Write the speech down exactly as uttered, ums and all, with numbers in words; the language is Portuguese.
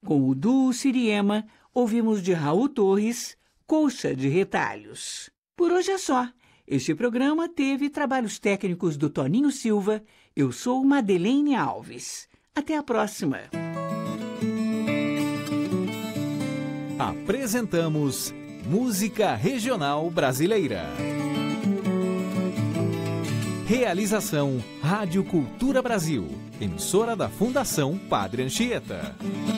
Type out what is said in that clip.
Com o duo Siriema, ouvimos de Raul Torres, Colcha de Retalhos. Por hoje é só. Este programa teve trabalhos técnicos do Toninho Silva. Eu sou Madeleine Alves. Até a próxima. Apresentamos Música Regional Brasileira. Realização Rádio Cultura Brasil, emissora da Fundação Padre Anchieta.